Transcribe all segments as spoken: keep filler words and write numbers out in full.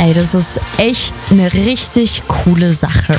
Ey, das ist echt eine richtig coole Sache.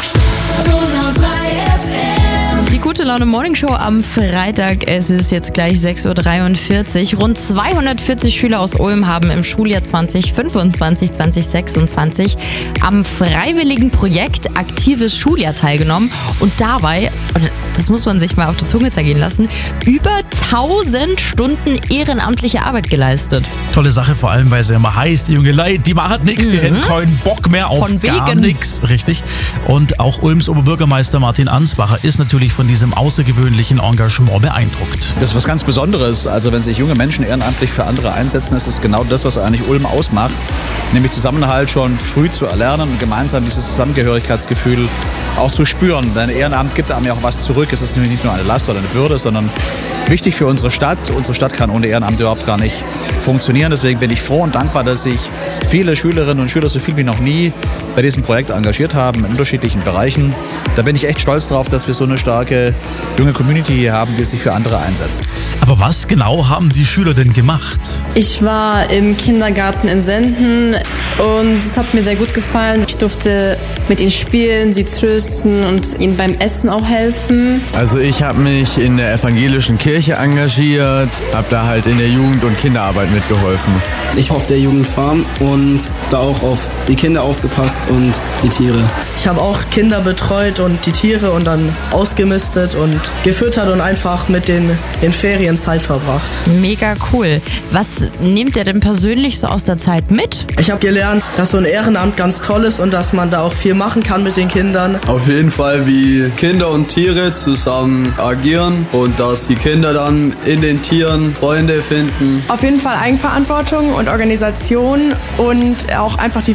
Die gute Laune Morning Show am Freitag. Es ist jetzt gleich sechs Uhr dreiundvierzig. Rund zweihundertvierzig Schüler aus Ulm haben im Schuljahr zwanzig fünfundzwanzig zwanzig sechsundzwanzig am freiwilligen Projekt Aktives Schuljahr teilgenommen und dabei, das muss man sich mal auf die Zunge zergehen lassen, über tausend Stunden ehrenamtliche Arbeit geleistet. Tolle Sache, vor allem, weil sie immer heißt, die junge Leute, die macht nichts, die Mhm. hätten keinen Bock mehr auf Von gar wegen. nichts. Richtig. Und auch Ulms Oberbürgermeister Martin Ansbacher ist natürlich von diesem außergewöhnlichen Engagement beeindruckt. Das ist was ganz Besonderes. Also wenn sich junge Menschen ehrenamtlich für andere einsetzen, ist es genau das, was eigentlich Ulm ausmacht. Nämlich Zusammenhalt schon früh zu erlernen und gemeinsam dieses Zusammengehörigkeitsgefühl auch zu spüren. Denn Ehrenamt gibt einem ja auch was zurück. Es ist nämlich nicht nur eine Last oder eine Bürde, sondern wichtig für unsere Stadt. Unsere Stadt kann ohne Ehrenamt überhaupt gar nicht funktionieren. Deswegen bin ich froh und dankbar, dass sich viele Schülerinnen und Schüler so viel wie noch nie bei diesem Projekt engagiert haben in unterschiedlichen Bereichen. Da bin ich echt stolz drauf, dass wir so eine starke junge Community hier haben, die sich für andere einsetzt. Aber was genau haben die Schüler denn gemacht? Ich war im Kindergarten in Senden und es hat mir sehr gut gefallen. Ich durfte mit ihnen spielen, sie trösten und ihnen beim Essen auch helfen. Also ich habe mich in der evangelischen Kirche engagiert, habe da halt in der Jugend- und Kinderarbeit mitgeholfen. Ich war auf der Jugendfarm und da auch auf die Kinder aufgepasst und die Tiere. Ich habe auch Kinder betreut und die Tiere und dann ausgemistet und gefüttert und einfach mit denen in Ferien Zeit verbracht. Mega cool. Was nehmt ihr denn persönlich so aus der Zeit mit? Ich habe gelernt, dass so ein Ehrenamt ganz toll ist und dass man da auch viel machen kann mit den Kindern. Auf jeden Fall, wie Kinder und Tiere zusammen agieren und dass die Kinder dann in den Tieren Freunde finden. Auf jeden Fall Eigenverantwortung und Organisation und auch einfach die